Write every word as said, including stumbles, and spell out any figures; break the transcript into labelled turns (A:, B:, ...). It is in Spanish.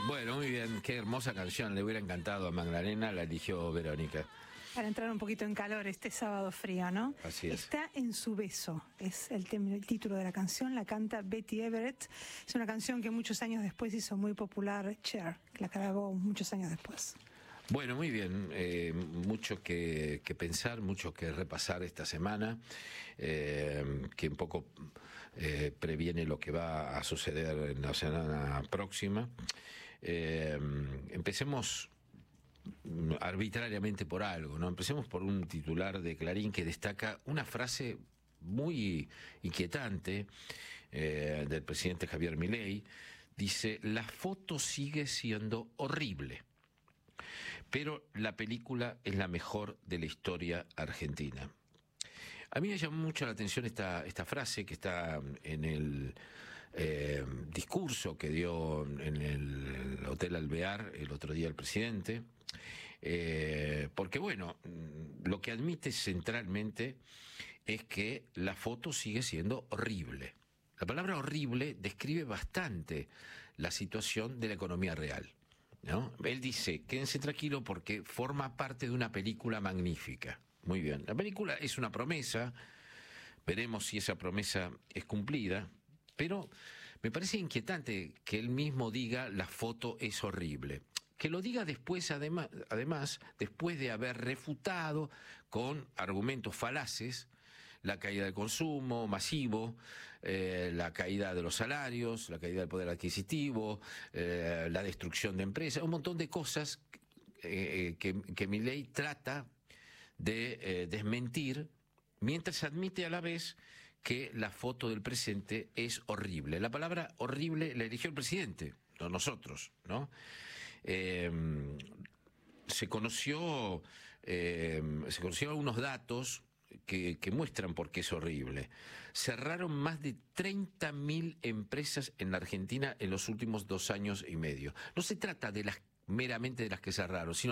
A: Bueno, muy bien, qué hermosa canción, le hubiera encantado a Magdalena, la eligió Verónica.
B: Para entrar un poquito en calor este sábado frío, ¿no?
A: Así es.
B: Está en su beso, es el, el título de la canción, la canta Betty Everett. Es una canción que muchos años después hizo muy popular Cher, que la grabó muchos años después.
A: Bueno, muy bien, eh, mucho que, que pensar, mucho que repasar esta semana, eh, que un poco eh, previene lo que va a suceder en la semana próxima. Eh, empecemos arbitrariamente por algo, ¿no? Empecemos por un titular de Clarín que destaca una frase muy inquietante eh, del presidente Javier Milei. Dice: la foto sigue siendo horrible, pero la película es la mejor de la historia argentina. A mí me llamó mucho la atención esta, esta frase que está en el eh, discurso que dio en el Hotel Alvear el otro día el presidente, eh, porque bueno, lo que admite centralmente es que la foto sigue siendo horrible. La palabra horrible describe bastante la situación de la economía real, ¿no? Él dice: quédense tranquilo porque forma parte de una película magnífica. Muy bien, la película es una promesa, veremos si esa promesa es cumplida, pero me parece inquietante que él mismo diga la foto es horrible. Que lo diga después, además, además, después de haber refutado con argumentos falaces la caída del consumo masivo, eh, la caída de los salarios, la caída del poder adquisitivo, eh, la destrucción de empresas, un montón de cosas eh, que, que Milei trata de eh, desmentir, mientras admite a la vez que la foto del presente es horrible. La palabra horrible la eligió el presidente, no nosotros, ¿no? Eh, se conoció, eh, se conocieron algunos datos que, que muestran por qué es horrible. Cerraron más de treinta mil empresas en la Argentina en los últimos dos años y medio. No se trata de las meramente de las que cerraron, sino